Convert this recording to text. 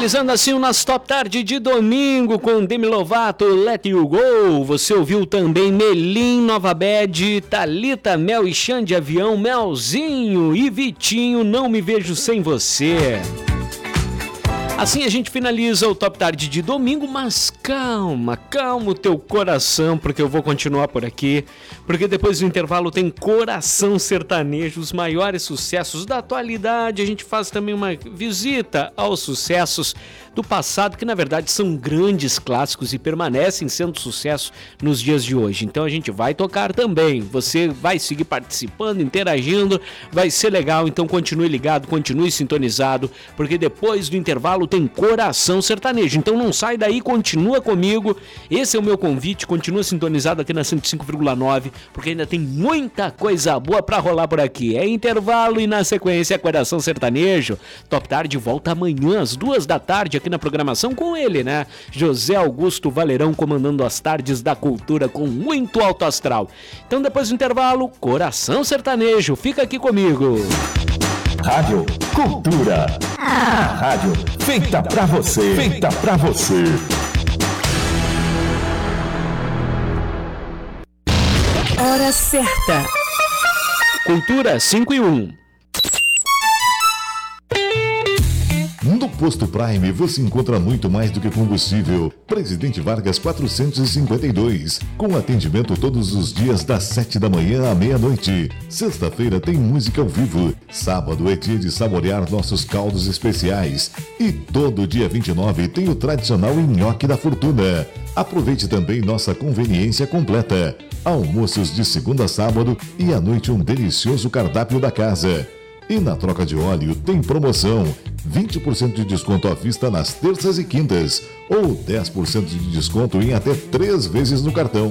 Finalizando assim o nosso Top Tarde de domingo com Demi Lovato, Let You Go. Você ouviu também Melim, Nova Bad, Thalita, Mel e Xande Avião, Melzinho e Vitinho, Não Me Vejo Sem Você. Assim a gente finaliza o Top Tarde de domingo, mas calma o teu coração, porque eu vou continuar por aqui, porque depois do intervalo tem Coração Sertanejo, os maiores sucessos da atualidade. A gente faz também uma visita aos sucessos do passado, que na verdade são grandes clássicos e permanecem sendo sucesso nos dias de hoje. Então a gente vai tocar também, você vai seguir participando, interagindo, vai ser legal. Então continue ligado, continue sintonizado, porque depois do intervalo tem Coração Sertanejo. Então não sai daí, continua comigo, esse é o meu convite, continua sintonizado aqui na 105,9, porque ainda tem muita coisa boa pra rolar por aqui. É intervalo e na sequência Coração Sertanejo. Top Tarde volta amanhã às 2 da tarde aqui na programação com ele, né? José Augusto Valerão comandando as tardes da cultura com muito alto astral. Então depois do intervalo, Coração Sertanejo. Fica aqui comigo. Rádio Cultura. A rádio feita pra você. Feita pra você. Hora certa. Cultura 5:1. No Posto Prime você encontra muito mais do que combustível. Presidente Vargas 452, com atendimento todos os dias das 7 da manhã à meia-noite. Sexta-feira tem música ao vivo. Sábado é dia de saborear nossos caldos especiais. E todo dia 29 tem o tradicional nhoque da fortuna. Aproveite também nossa conveniência completa. Almoços de segunda a sábado e à noite um delicioso cardápio da casa. E na troca de óleo tem promoção, 20% de desconto à vista nas terças e quintas, ou 10% de desconto em até 3 vezes no cartão.